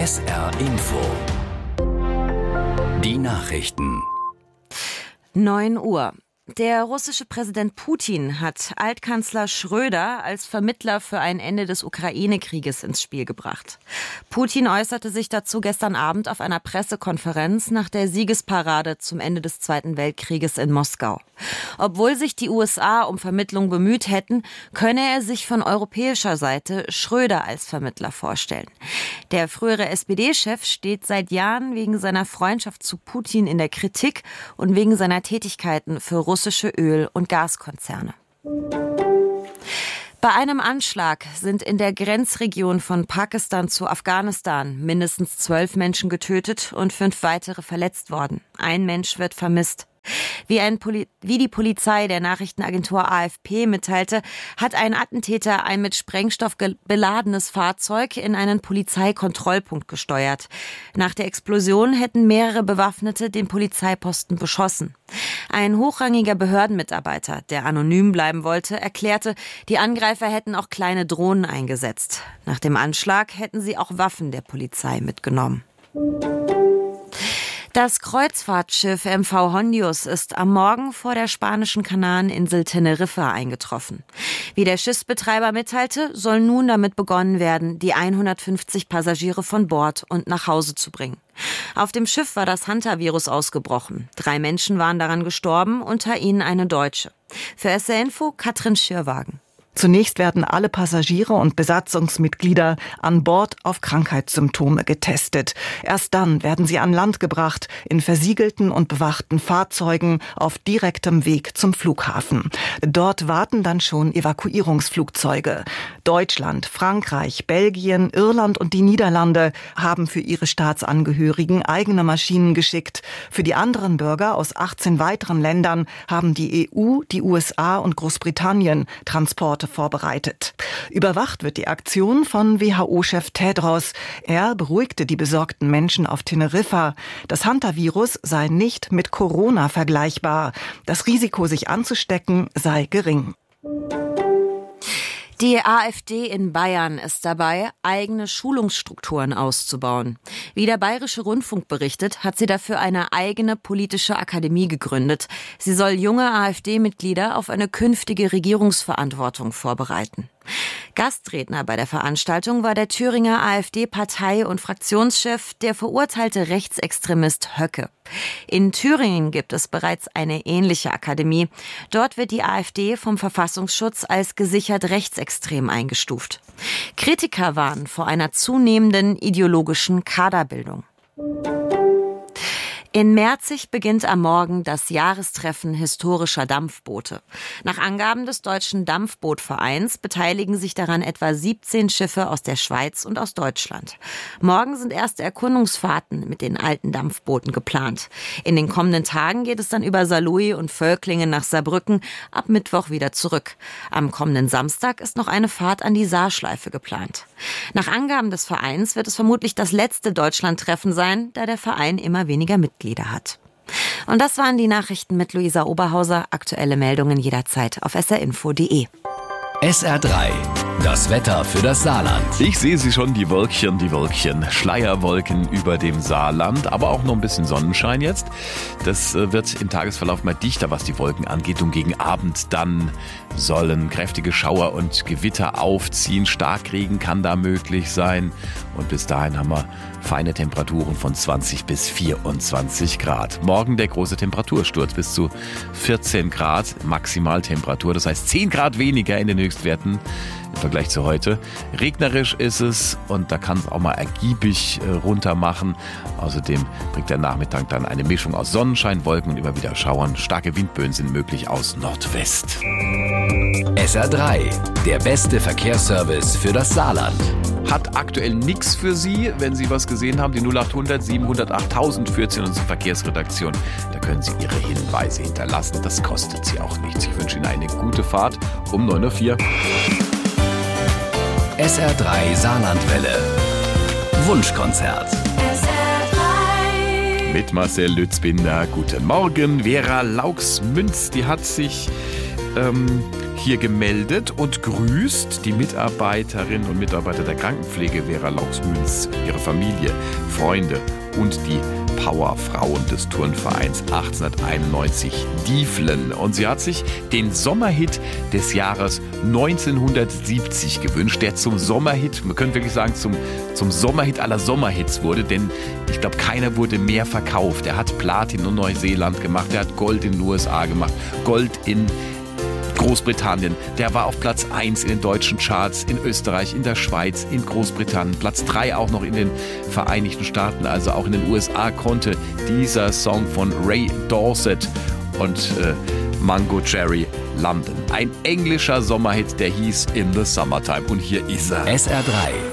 SR Info. Die Nachrichten. 9 Uhr. Der russische Präsident Putin hat Altkanzler Schröder als Vermittler für ein Ende des Ukraine-Krieges ins Spiel gebracht. Putin äußerte sich dazu gestern Abend auf einer Pressekonferenz nach der Siegesparade zum Ende des Zweiten Weltkrieges in Moskau. Obwohl sich die USA um Vermittlung bemüht hätten, könne er sich von europäischer Seite Schröder als Vermittler vorstellen. Der frühere SPD-Chef steht seit Jahren wegen seiner Freundschaft zu Putin in der Kritik und wegen seiner Tätigkeiten für russische Öl- und Gaskonzerne. Bei einem Anschlag sind in der Grenzregion von Pakistan zu Afghanistan mindestens 12 Menschen getötet und 5 weitere verletzt worden. Ein Mensch wird vermisst. Wie die Polizei der Nachrichtenagentur AFP mitteilte, hat ein Attentäter ein mit Sprengstoff beladenes Fahrzeug in einen Polizeikontrollpunkt gesteuert. Nach der Explosion hätten mehrere Bewaffnete den Polizeiposten beschossen. Ein hochrangiger Behördenmitarbeiter, der anonym bleiben wollte, erklärte, die Angreifer hätten auch kleine Drohnen eingesetzt. Nach dem Anschlag hätten sie auch Waffen der Polizei mitgenommen. Das Kreuzfahrtschiff MV Hondius ist am Morgen vor der spanischen Kanareninsel Teneriffa eingetroffen. Wie der Schiffsbetreiber mitteilte, soll nun damit begonnen werden, die 150 Passagiere von Bord und nach Hause zu bringen. Auf dem Schiff war das Hantavirus ausgebrochen. 3 Menschen waren daran gestorben, unter ihnen eine Deutsche. Für SR Info Katrin Schirwagen. Zunächst werden alle Passagiere und Besatzungsmitglieder an Bord auf Krankheitssymptome getestet. Erst dann werden sie an Land gebracht, in versiegelten und bewachten Fahrzeugen auf direktem Weg zum Flughafen. Dort warten dann schon Evakuierungsflugzeuge. Deutschland, Frankreich, Belgien, Irland und die Niederlande haben für ihre Staatsangehörigen eigene Maschinen geschickt. Für die anderen Bürger aus 18 weiteren Ländern haben die EU, die USA und Großbritannien Transporte vorbereitet. Überwacht wird die Aktion von WHO-Chef Tedros. Er beruhigte die besorgten Menschen auf Teneriffa. Das Hantavirus sei nicht mit Corona vergleichbar. Das Risiko, sich anzustecken, sei gering. Die AfD in Bayern ist dabei, eigene Schulungsstrukturen auszubauen. Wie der Bayerische Rundfunk berichtet, hat sie dafür eine eigene politische Akademie gegründet. Sie soll junge AfD-Mitglieder auf eine künftige Regierungsverantwortung vorbereiten. Gastredner bei der Veranstaltung war der Thüringer AfD-Partei- und Fraktionschef, der verurteilte Rechtsextremist Höcke. In Thüringen gibt es bereits eine ähnliche Akademie. Dort wird die AfD vom Verfassungsschutz als gesichert rechtsextrem eingestuft. Kritiker warnen vor einer zunehmenden ideologischen Kaderbildung. In Merzig beginnt am Morgen das Jahrestreffen historischer Dampfboote. Nach Angaben des Deutschen Dampfbootvereins beteiligen sich daran etwa 17 Schiffe aus der Schweiz und aus Deutschland. Morgen sind erste Erkundungsfahrten mit den alten Dampfbooten geplant. In den kommenden Tagen geht es dann über Saarlouis und Völklingen nach Saarbrücken, ab Mittwoch wieder zurück. Am kommenden Samstag ist noch eine Fahrt an die Saarschleife geplant. Nach Angaben des Vereins wird es vermutlich das letzte Deutschlandtreffen sein, da der Verein immer weniger Mitglieder hat. Und das waren die Nachrichten mit Luisa Oberhauser. Aktuelle Meldungen jederzeit auf srinfo.de. SR3, das Wetter für das Saarland. Ich sehe sie schon, die Wölkchen, Schleierwolken über dem Saarland, aber auch noch ein bisschen Sonnenschein jetzt. Das wird im Tagesverlauf mal dichter, was die Wolken angeht, und gegen Abend dann sollen kräftige Schauer und Gewitter aufziehen. Starkregen kann da möglich sein und bis dahin haben wir feine Temperaturen von 20 bis 24 Grad. Morgen der große Temperatursturz bis zu 14 Grad Maximaltemperatur, das heißt 10 Grad weniger in den Höchstwerten im Vergleich zu heute. Regnerisch ist es und da kann es auch mal ergiebig runter machen. Außerdem bringt der Nachmittag dann eine Mischung aus Sonnenschein, Wolken und immer wieder Schauern. Starke Windböen sind möglich aus Nordwest. SR3, der beste Verkehrsservice für das Saarland. Hat aktuell nichts für Sie. Wenn Sie was gesehen haben, die 0800 708 1000 führt Sie in unsere Verkehrsredaktion. Da können Sie Ihre Hinweise hinterlassen. Das kostet Sie auch nichts. Ich wünsche Ihnen eine gute Fahrt um 9:04 Uhr. SR3 Saarlandwelle. Wunschkonzert. Mit Marcel Lützbinder. Guten Morgen. Vera Laux-Münz, die hat sich hier gemeldet und grüßt die Mitarbeiterinnen und Mitarbeiter der Krankenpflege Vera Laux-Mühls, ihre Familie, Freunde und die Powerfrauen des Turnvereins 1891 Dieflen. Und sie hat sich den Sommerhit des Jahres 1970 gewünscht, der zum Sommerhit, man könnte wirklich sagen, zum Sommerhit aller Sommerhits wurde, denn ich glaube, keiner wurde mehr verkauft. Er hat Platin in Neuseeland gemacht, er hat Gold in den USA gemacht, Gold in Großbritannien, der war auf Platz 1 in den deutschen Charts, in Österreich, in der Schweiz, in Großbritannien, Platz 3 auch noch in den Vereinigten Staaten, also auch in den USA konnte dieser Song von Ray Dorset und Mango Jerry landen. Ein englischer Sommerhit, der hieß In the Summertime und hier ist er. SR3